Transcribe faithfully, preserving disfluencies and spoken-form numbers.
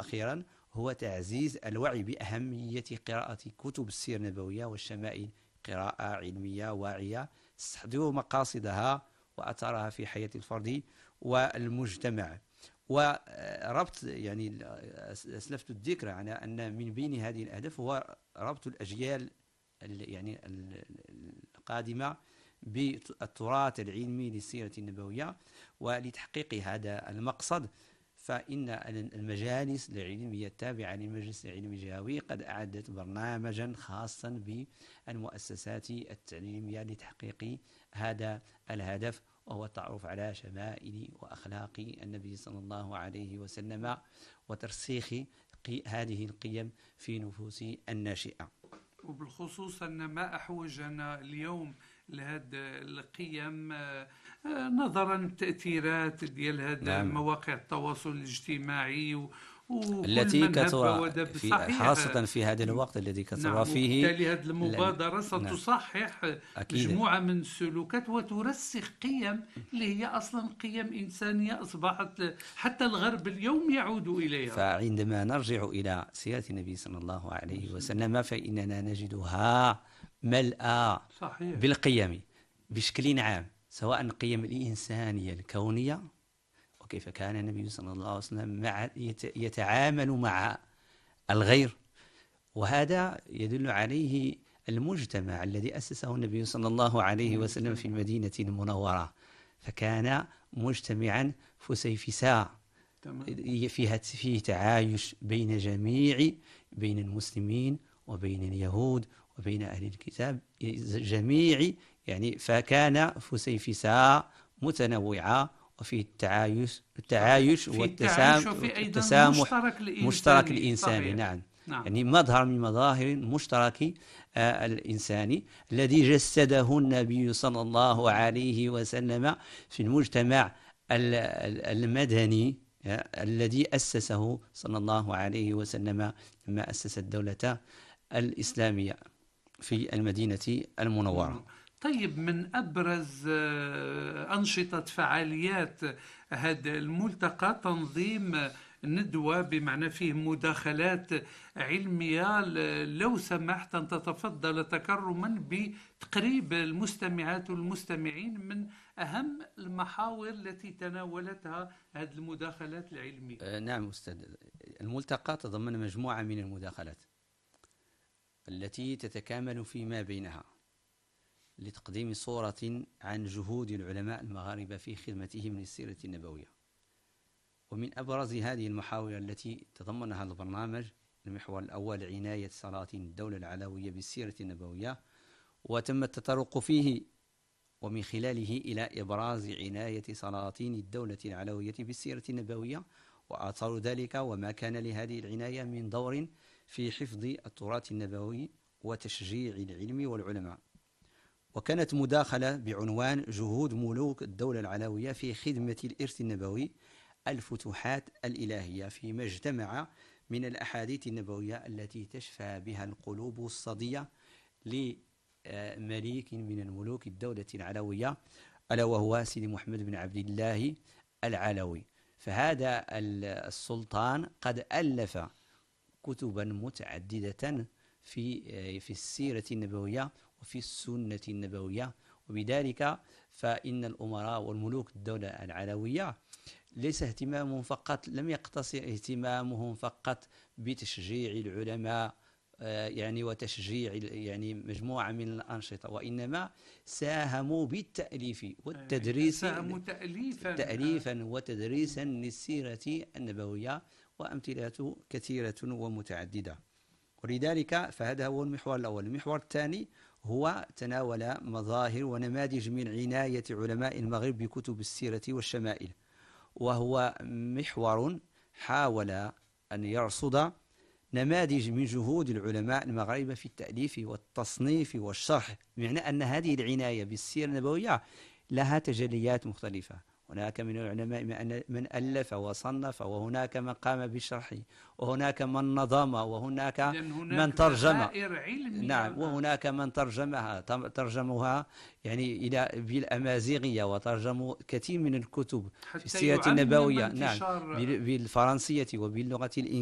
وأخيرا هو تعزيز الوعي بأهمية قراءة كتب السيرة النبوية والشمائل قراءة علمية واعية تستحضر مقاصدها وأثرها في حياة الفرد والمجتمع. وربط يعني أسلفت الذكر على أن من بين هذه الأهداف هو ربط الأجيال يعني القادمة بالتراث العلمي للسيرة النبوية. ولتحقيق هذا المقصد فإن المجالس العلمية التابعة للمجلس العلمي الجهوي قد أعدت برنامجا خاصا بالمؤسسات التعليمية لتحقيق هذا الهدف، وهو التعرف على شمائل وأخلاق النبي صلى الله عليه وسلم وترسيخ هذه القيم في نفوس الناشئة. وبالخصوص أن ما أحوجنا اليوم لهذه القيم نظرا للتأثيرات ديال هذه نعم. مواقع التواصل الاجتماعي التي كثر في خاصة في هذا الوقت الذي كثر نعم. فيه وبالتالي هذه المبادرة ستصحح نعم. مجموعة من السلوكات وترسخ قيم اللي هي أصلا قيم إنسانية أصبحت حتى الغرب اليوم يعود إليها. فعندما نرجع إلى سيرة النبي صلى الله عليه وسلم فإننا نجدها ملأى صحيح. بالقيم بشكل عام، سواء القيم الإنسانية الكونية وكيف كان النبي صلى الله عليه وسلم مع يتعامل مع الغير، وهذا يدل عليه المجتمع الذي أسسه النبي صلى الله عليه وسلم في المدينة المنورة، فكان مجتمعا فسيفساء فيه فيه تعايش بين جميع بين المسلمين وبين اليهود وبين أهل الكتاب جميع يعني، فكان فسيفساء متنوعة وفي التعايش التعايش والتسامح مشترك الإنساني, مشترك الإنساني نعم. نعم يعني مظهر من مظاهر المشترك آه الإنساني الذي جسده النبي صلى الله عليه وسلم في المجتمع المدني آه الذي أسسه صلى الله عليه وسلم لما أسس الدولة الإسلامية في المدينة المنورة. طيب، من أبرز أنشطة فعاليات هذا الملتقى تنظيم ندوة بمعنى فيه مداخلات علمية. لو سمحت أن تتفضل تكرما بتقريب المستمعات والمستمعين من أهم المحاور التي تناولتها هذه المداخلات العلمية. نعم أستاذ، الملتقى تضمن مجموعة من المداخلات التي تتكامل فيما بينها لتقديم صورة عن جهود العلماء المغاربة في خدمتهم للسيرة النبوية. ومن أبرز هذه المحاور التي تضمنها البرنامج المحور الأول عناية سلاطين الدولة العلوية بالسيرة النبوية، وتم التطرق فيه ومن خلاله إلى إبراز عناية سلاطين الدولة العلوية بالسيرة النبوية وآثار ذلك وما كان لهذه العناية من دور في حفظ التراث النبوي وتشجيع العلم والعلماء. وكانت مداخلة بعنوان جهود ملوك الدولة العلوية في خدمة الإرث النبوي الفتوحات الإلهية، فيما اجتمع من الأحاديث النبوية التي تشفى بها القلوب الصدية لمليك من الملوك الدولة العلوية ألا وهو سيدي محمد بن عبد الله العلوي. فهذا السلطان قد ألف كتبا متعددة في في السيرة النبوية وفي السنة النبوية، وبذلك فإن الأمراء والملوك الدولة العلوية ليس اهتمامهم فقط لم يقتصر اهتمامهم فقط بتشجيع العلماء يعني وتشجيع يعني مجموعة من الأنشطة، وإنما ساهموا بالتأليف والتدريس ساهموا تأليفا تأليفا وتدريسا للسيرة النبوية، وأمثلة كثيرة ومتعددة. ولذلك فهذا هو المحور الأول. المحور الثاني هو تناول مظاهر ونماذج من عناية علماء المغرب بكتب السيرة والشمائل، وهو محور حاول أن يرصد نماذج من جهود العلماء المغاربة في التأليف والتصنيف والشرح، بمعنى أن هذه العناية بالسيرة النبوية لها تجليات مختلفة. هناك من العلماء من ألف وصنف، وهناك من قام بالشرح، وهناك من نظم، وهناك من ترجم نعم وهناك من ترجمها ترجمها يعني إلى بالأمازيغية، وترجموا كثير من الكتب في السيرة النبوية نعم بالفرنسية وباللغة الإنجليزية